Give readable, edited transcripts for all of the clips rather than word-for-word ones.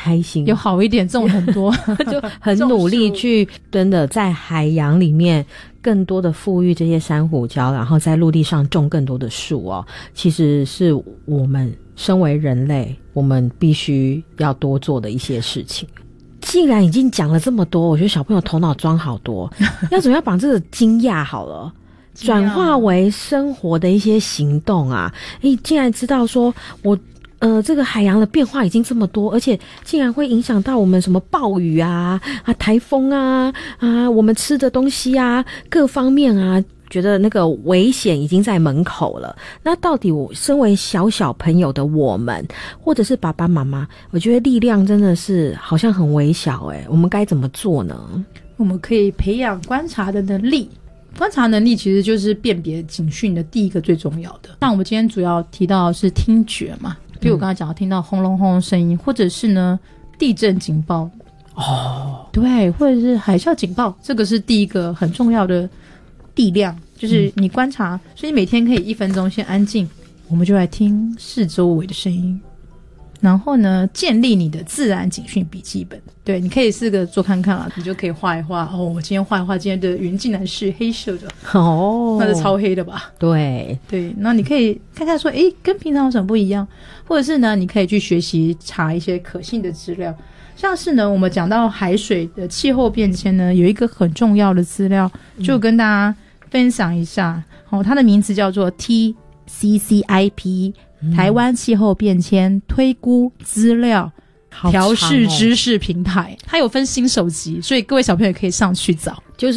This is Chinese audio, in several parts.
开心， 有好一点，种很多就很努力去真的在海洋里面更多的富裕这些珊瑚礁，然后在陆地上种更多的树哦，其实是我们身为人类我们必须要多做的一些事情。既然已经讲了这么多，我觉得小朋友头脑装好多要怎么样把这个惊讶好了转化为生活的一些行动啊。竟然知道说我这个海洋的变化已经这么多，而且竟然会影响到我们什么暴雨啊台风啊我们吃的东西啊各方面啊，觉得那个危险已经在门口了。那到底我身为小朋友的我们，或者是爸爸妈妈，我觉得力量真的是好像很微小我们该怎么做呢？ 我们可以培养观察的能力。观察能力其实就是辨别警讯的第一个最重要的。那我们今天主要提到的是听觉嘛，比如我刚才讲到听到轰隆轰隆声音，或者是呢地震警报对，或者是海啸警报，这个是第一个很重要的力量，就是你观察所以每天可以1分钟先安静，我们就来听四周围的声音，然后呢建立你的自然警讯笔记本。对，你可以试着做看看你就可以画一画我今天画一画今天的云竟然是黑色的那是超黑的吧。对，那你可以看看说跟平常有什么不一样，或者是呢你可以去学习查一些可信的资料。像是呢我们讲到海水的气候变迁呢，有一个很重要的资料就跟大家分享一下它的名字叫做 TCCIP 台湾气候变迁推估资料调试知识平台。它有分新手级，所以各位小朋友可以上去找，就是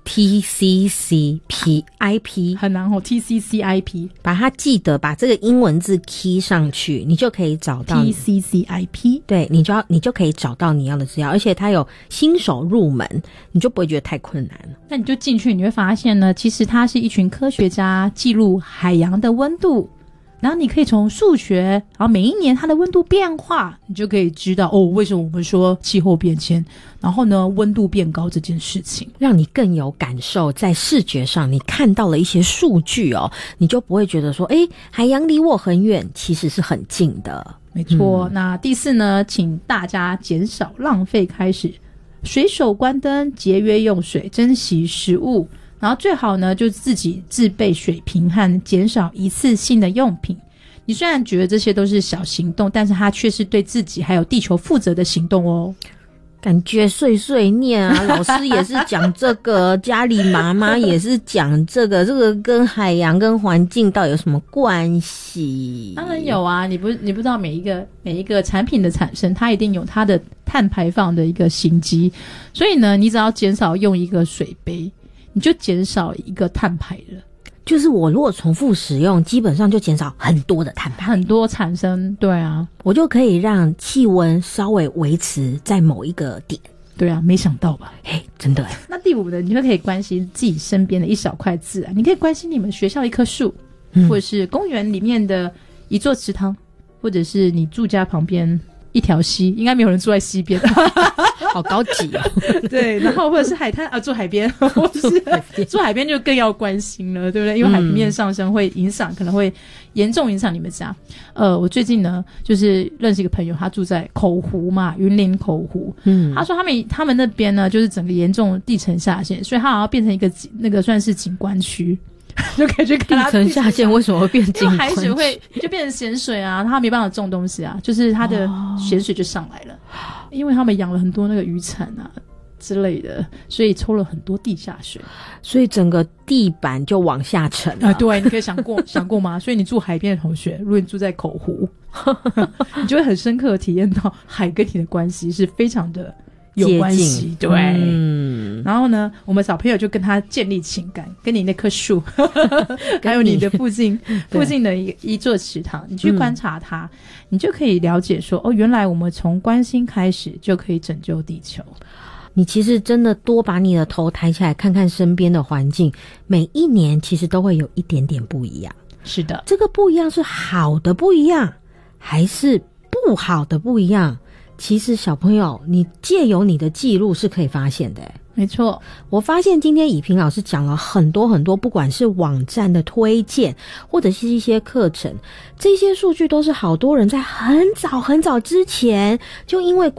TCCIP 很难TCCIP 把它记得，把这个英文字 key 上去，你就可以找到 TCCIP。 对，你就可以找到你要的资料，而且它有新手入门，你就不会觉得太困难了。 那你就进去，你会发现呢，其实它是一群科学家记录海洋的温度，然后你可以从数学，然后每一年它的温度变化，你就可以知道为什么我们说气候变迁，然后呢温度变高这件事情， 让你更有感受。在视觉上你看到了一些数据你就不会觉得说海洋离我很远，其实是很近的。 没错。那第4呢，请大家减少浪费，开始随手关灯，节约用水，珍惜食物，然后最好呢就自己自备水瓶和减少一次性的用品。你虽然觉得这些都是小行动，但是它却是对自己还有地球负责的行动感觉碎碎念啊，老师也是讲这个家里妈妈也是讲这个跟海洋跟环境到底有什么关系？ 当然有啊，你不知道每一个产品的产生它一定有它的碳排放的一个行迹，所以呢你只要减少用一个水杯，你就减少一个碳排了。 就是我如果重复使用，基本上就减少很多的碳排， 很多产生。对啊， 我就可以让气温稍微维持在某一个点。 对啊，没想到吧？ 真的那第5呢，你就可以关心自己身边的一小块自然，你可以关心你们学校一棵树，或者是公园里面的一座池塘，或者是你住家旁边一条溪，应该没有人住在溪边好高级对，然后或者是海滩住海边，或者是住海边就更要关心了，对不对？因为海平面上升会影响，可能会严重影响你们家。我最近呢就是认识一个朋友，他住在口湖嘛，云林口湖。他说他们那边呢就是整个严重地层下陷，所以他好像变成一个那个算是景观区。就可以去看地层下陷为什么会变景观区？ 因为海水会就变成咸水啊，它没办法种东西啊，就是它的咸水就上来了。因为他们养了很多那个渔产啊之类的，所以抽了很多地下水， 所以整个地板就往下沉了。 对，你可以想过吗？所以你住海边的同学，如果你住在口湖你就会很深刻的体验到海跟你的关系是非常的有关系。对，然后呢我们小朋友就跟他建立情感，跟你那棵树还有你的附近的一座池塘，你去观察它，你就可以了解说原来我们从关心开始就可以拯救地球。 你其实真的多把你的头抬起来看看身边的环境，每一年其实都会有一点点不一样。 是的， 这个不一样是好的不一样还是不好的不一样，其实小朋友你借由你的记录是可以发现的。 没错， 我发现今天以平老师讲了很多很多，不管是网站的推荐或者是一些课程，这些数据都是好多人在很早很早之前就因为